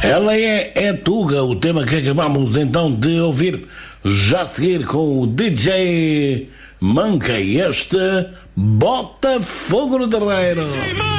Ela é Tuga, o tema que acabamos então de ouvir, já a seguir com o DJ Manca, este Bota Fogo no Terreiro.